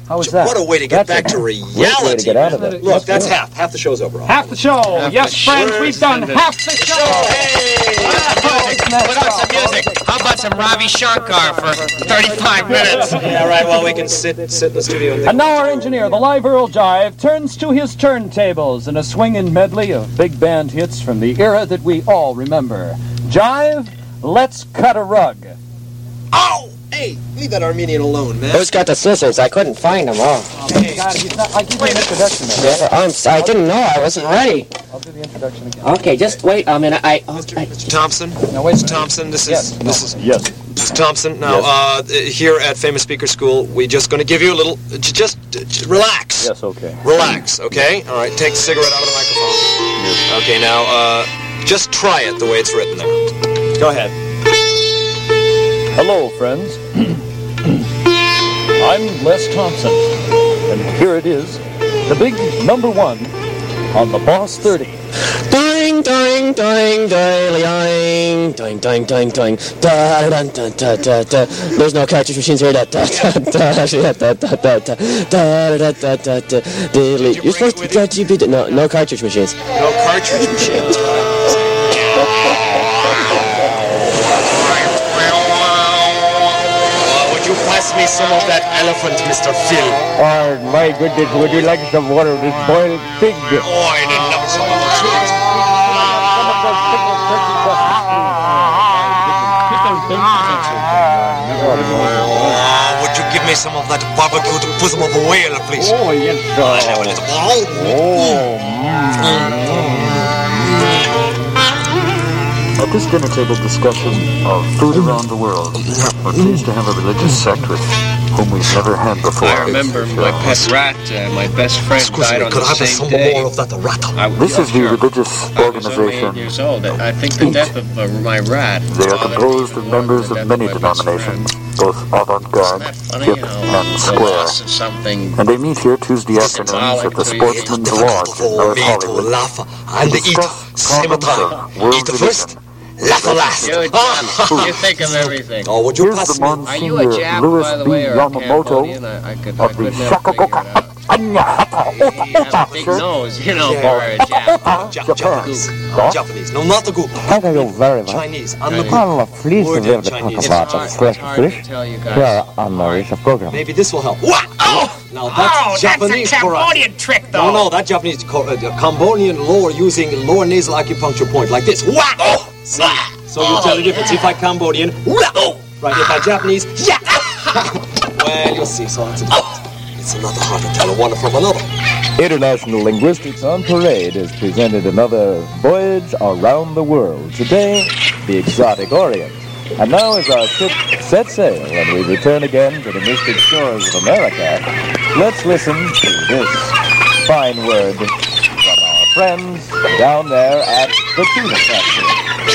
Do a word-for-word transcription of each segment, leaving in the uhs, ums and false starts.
How was that? What a way to get that's back a to reality. Way to get out of it. Look, that's half. Half the show's over. Half the show. Half yes, the friends, show. we've done half the show. Hey! Put on some music. How about some Ravi Shankar for thirty-five minutes? Yeah, right. Well, we can sit sit in the studio and think. And now our engineer, the live Earl Jive, turns to his turntables in a swinging medley of big band hits from the era that we all remember. Jive, let's cut a rug. Oh! Hey, leave that Armenian alone, man. Who's got the scissors? I couldn't find them all. Oh, hey. God, he's not, I give you an introduction. Yeah, I'm sorry. I didn't know. I wasn't ready. I'll do the introduction again. Okay, just wait a minute. I. Oh, Mister I Mister Thompson. No, wait. Mister Thompson, this is Yes. this is Yes. Mister Thompson. Now, Yes. uh, here at Famous Speaker School, we're just going to give you a little. j- Just, j- j- relax. Yes, okay. Relax. Okay. All right. Take the cigarette out of the microphone. Okay. Now, uh, just try it the way it's written there. Go ahead. Hello, friends. I'm Les Thompson, and here it is, the big number one on the Boss thirty. Doing, doing, doing, doing, doing, doing, doing, doing, da da da da da da. There's no cartridge machines here. Da da da da da da da da da da da da da da. You're supposed to get G P. No, no cartridge machines. No cartridge machines. Would you pass me some of that elephant, Mister Phil? Oh, my goodness, would you like some water with this boiled pig? Oh, I didn't love some of those. Oh, would you give me some of that barbecued bosom of a whale, please? Oh, yes, I'll have a little. Oh. At this dinner table discussion of food around the world, we're pleased to have a religious sect with whom we've never had before. I remember my pet rat, uh, my best friend Excuse died me, on could the I have same some day. more of that rat? I, This is the sure. religious I was only eight organization. years old. I think the death of uh, my rat. They are composed of members of many denominations, both avant-garde, hip, and square. Something. And they meet here Tuesday afternoons at the Sportsman's Lodge in North Hollywood laugh to and eat discuss same problems time. of world Eat first, religion. laugh last. You, you think of everything. Oh, would you Here's pass the me? Are you a Monsignor Jap, Louis by the B. way, or a Yamamoto Cambodian? I, I could, I of the could never figure it out. You have a big Church, nose, you know, Yeah. for a Jap. Ja- Japanese. Japanese. No, not the goop. Thank you very much. Chinese. On the I'm uh, pleased to Word be able to Chinese. talk about It's the fresh hard to fish tell you here guys. on the Risha program. Maybe this will help. What? Oh! Now that's Japanese that's a karate. Cambodian trick, though. No, no, that Japanese co- uh, Cambodian lore using lower nasal acupuncture point like this. What? Oh! See? So you tell the difference. If I Cambodian, oh! Right, if I Japanese, yeah! Well, you'll see. So it's a, it's another hard to tell one from another. International Linguistics on Parade has presented another voyage around the world. Today, the exotic Orient. And now as our ship sets sail and we return again to the mystic shores of America, let's listen to this fine word from our friends down there at the tuna factory.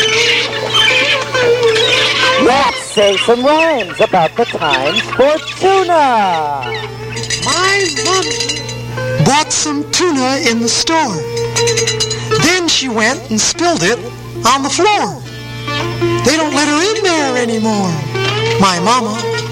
Let's say some rhymes about the times for tuna. My mom bought some tuna in the store. Then she went and spilled it on the floor. They don't let her in there anymore. My mama